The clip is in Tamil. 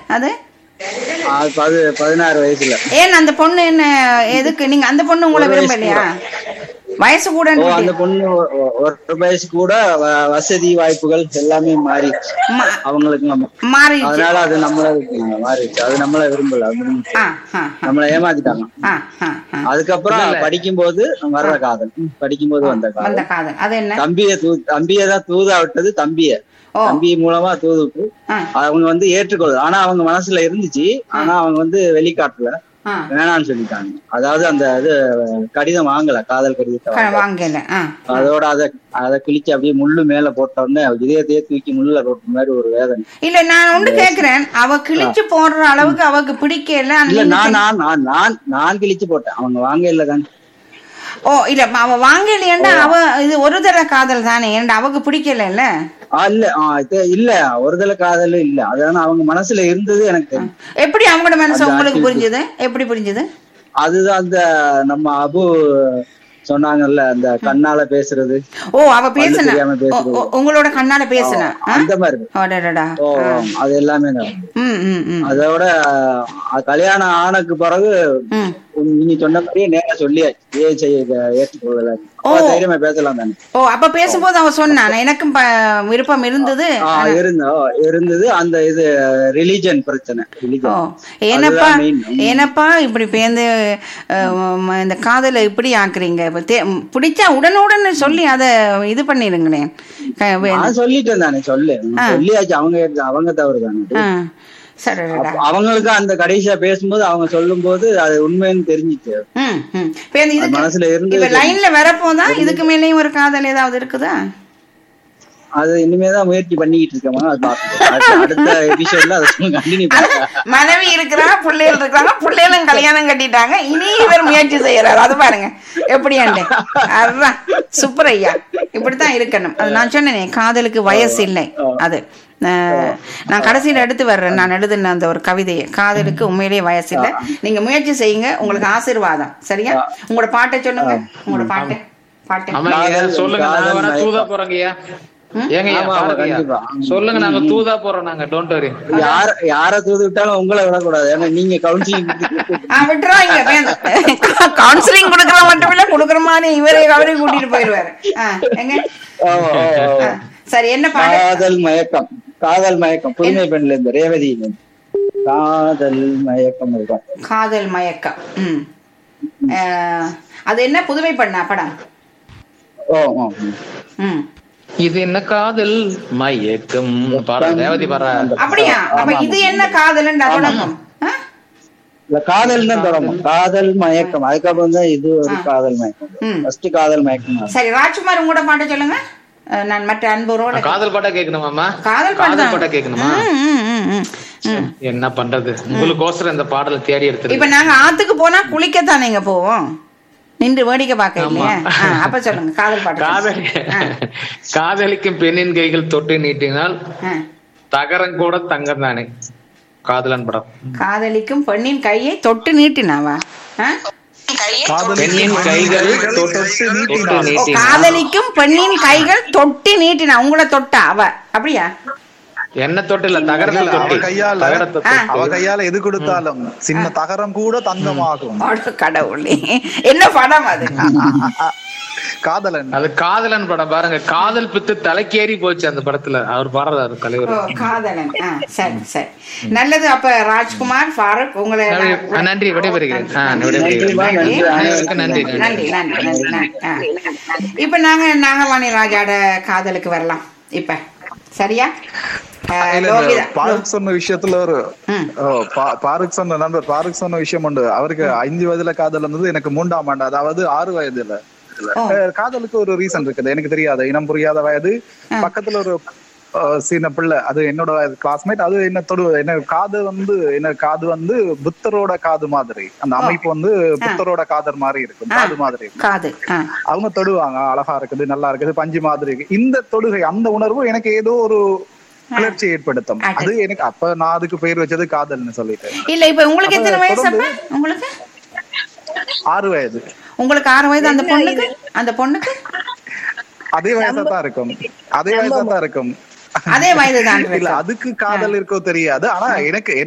அது 16 வயசுல. ஏன் அந்த பொண்ணு என்ன எதுக்கு நீங்க அந்த பொண்ணு உங்களை விரும்பலையா? வயசு கூட அந்த பொண்ணு ஒரு வயசு கூட வசதி வாய்ப்புகள் எல்லாமே மாறி அவங்களுக்கு மாறி, அதனால அது நம்மள மாறிடுச்சு. அது நம்மள விரும்பல, நம்மள ஏமாத்திட்டாங்க. அதுக்கப்புறம் படிக்கும் போது வர்ற காதல், படிக்கும் போது வந்த காதல். அது என்ன? தம்பியதான் தூதா விட்டது. தம்பி மூலமா தூது விட்டு அவங்க ஏற்றுக்கொள்ளுது. ஆனா அவங்க மனசுல இருந்துச்சு. ஆனா அவங்க வெளிக்காட்டுல வேணான்னு சொல்லிட்டாங்க. அதாவது அந்த இது கடிதம் வாங்கல, காதல் கடிதத்தை வாங்கல. அதோட அதை கிழிச்சு அப்படியே முள்ளு மேல போட்ட உடனே இதயத்தையே தூக்கி முள்ளுல போட்ட மாதிரி ஒரு வேதனை. இல்ல நான் ஒண்ணு கேக்குறேன், அவ கிழிச்சு போடுற அளவுக்கு அவக்கு பிடிக்கல. நான் கிழிச்சு போட்டேன், அவங்க வாங்க இல்லதான். ஓ இல்ல, அவ வாங்க இல்லையா? அவ இது ஒரு தடவை காதல் தானே, அவக்கு பிடிக்கல. இல்ல ஒரு தடவை காதல் இல்ல, அதான அவங்க மனசுல இருந்தது எனக்கு தெரியும். எப்படி அவங்களோட மனசு உங்களுக்கு புரிஞ்சது? எப்படி புரிஞ்சது? அதுதான் அந்த நம்ம அபு சொன்னாங்கல்ல, அந்த கண்ணால பேசுறது. ஓ அவ பேசுனா, உங்களோட கண்ணால பேசுனா அந்த மாதிரி. அது எல்லாமே அதோட கல்யாணம் ஆனக்கு பிறகு நீங்க சொன்ன மாதிரியே நேரா சொல்லியாச்சு, ஏற்றுக்கொள்ளல, தைரியமா பேசலாம் தானே. ஓ அப்ப பேசும்போது அவன் சொன்னான் எனக்கும் விருப்பம் இருந்தது. அந்த இது ரிலிஜன் பிரச்சனை. ஏனப்பா இப்படி பேந்து இந்த காதலை இப்படி ஆக்குறீங்க? பிடிச்சா உடனுடன் சொல்லி அத இது பண்ணிருங்களே. சொல்லிட்டேன் தானே, சொல்லியாச்சு. அவங்க தவறு தானே. அவங்களுக்கு அந்த கடைசியா பேசும்போது அவங்க சொல்லும் போது அது உண்மைன்னு தெரிஞ்சிச்சு. மனசுல இருந்து லைன்ல வரப்போதா இதுக்கு மேலேயும் ஒரு காதல் ஏதாவது இருக்குதா? அது இனிமேதான் முயற்சி பண்ணிக்கிட்டு இருக்கோம். அடுத்த எபிசோட்ல அதை கண்டினியூ பண்ணுங்க. மனைவி இருக்கிறா, பிள்ளைகள் இருக்காங்க, பிள்ளைகளும் கல்யாணம் கட்டிட்டாங்க, இனி இவர் முயற்சி செய்யறாரு. அது பாருங்க எப்படியாண்டே. அதுதான் சூப்பர் ஐயா, இப்படித்தான் இருக்கணும். அது நான் சொன்னேன், காதலுக்கு வயசு இல்லை. அது நான் கடைசியில எடுத்து வர்றேன். நான் எழுதுன அந்த ஒரு கவிதையை, காதலுக்கு உண்மையிலேயே வயசு இல்லை. நீங்க முயற்சி செய்யுங்க, உங்களுக்கு ஆசீர்வாதம். சரியா? உங்களோட பாட்டை சொல்லுங்க. உங்களோட பாட்டு சொல்லுங்க. சொல்லுங்க, நாங்க தூதா போறோம். நாங்க டோன்ட் வரி. யார தூது விட்டாலும் உங்களை விடக்கூடாது. ஏன்னா நீங்க கவுன்சிலிங் விட்டுறாங்க. கவுன்சிலிங் கொடுக்கற மட்டும் இல்ல, கொடுக்கற மாதிரி அவரையும் கூட்டிட்டு போயிடுவாரு. சரி, என்ன பாட்டு? காதல் மயக்கம் புதுமை பெண்ல இருந்து ரேவதி. காதல் மயக்கம். அது என்ன புதுமை பண்ண படம்? இது என்ன காதல் மயக்கம் ரேவதி பாரு. அப்படியா? அப்ப இது என்ன காதல்? காதல் தான் தொடங்கும். காதல் மயக்கம், அதுக்கப்புறம் தான் இது ஒரு காதல் மயக்கம். ஃபர்ஸ்ட் காதல் மயக்கம். சரி, ராஜ்குமார் உங்களோட பாட்டு சொல்லுங்க. நான் மற்ற அன்பரோட காதல் பாட்டா கேட்கணுமாமா? காதல் பாட்டா கேட்கணுமா? என்ன பண்றது, உங்களுக்கோசரம் இந்த பாடலை தேடி எடுத்து. இப்ப நாங்க ஆத்துக்கு போனா குளிக்கத்தானேங்க போவோம், நின்று வேடிக்கை பார்க்க இல்லையா? அப்ப சொல்லுங்க காதல் பாட்டு. காதலிக்கும் பெண்ணின் கைகள் தொட்டு நீட்டினால் தகரம் கூட தங்கம் தானே. காதலன் படம். காதலிக்கும் பெண்ணின் கையை தொட்டு நீட்டினாவா? பெண்ணின் கைகள் காதலிக்கும் பெண்ணின் கைகள் தொட்டி நீட்டினா. உங்களை தொட்டா அவ? அப்படியா? என்ன தொட்டு இல்ல, தகரத்தை தொட்டி. அவ கையால எது கொடுத்தாலும் சின்ன தகரம் கூட தங்கமாகும். கடவுளே, என்ன படம் அது? காதலன். அது காதலன் படம் பாருங்க. காதல் பித்து தலைக்கேறி போச்சு அந்த படத்துல. அவர் பாடுறாரு தலைவர். காதலன். சரி சரி, நல்லது. அப்ப ராஜ்குமார், ஃபாரூக், உங்களை நன்றி, விடைபெறுகிறேன். நன்றி. இப்ப நாங்க நாகவாணி ராஜாட காதலுக்கு வரலாம் இப்ப. சரியா? பாருக் சொன்ன விஷயத்துல ஒரு பாருக் சொன்ன விஷயம் உண்டு. அவருக்கு 5 வயதுல காதல் இருந்தது, எனக்கு 3ஆம் ஆண்டு, அதாவது 6 வயதுல. காதலுக்கு ஒரு ரீசன் இருக்குது, எனக்கு தெரியாத இனம் புரியாத வயது. பக்கத்துல ஒரு சின்ன பிள்ளை, அது என்னோட கிளாஸ்மேட். அது என்ன என்ன காது வந்து புத்தரோட காது மாதிரி, அந்த அமைப்பு புத்தரோட காதர் மாதிரி இருக்கும், காது மாதிரி. அவங்க தொடுவாங்க, அழகா இருக்குது, நல்லா இருக்குது, பஞ்சு மாதிரி இருக்கு. இந்த தொடுகை, அந்த உணர்வு எனக்கு ஏதோ ஒரு கிளர்ச்சி ஏற்படுத்தும். அது எனக்கு அப்ப நான் அதுக்கு பேர் வச்சது காதல்னு சொல்லிட்டு. இல்ல இப்ப உங்களுக்கு எத்தனை வயசு? உங்களுக்கு 6 வயது. உங்களுக்கு 6 வயது. அந்த பொண்ணுக்கு அதே வயசா தான் இருக்கும். அதே வயதுதான். அதுக்கு காதல் இருக்கோ தெரியாது. ஆனா எனக்கு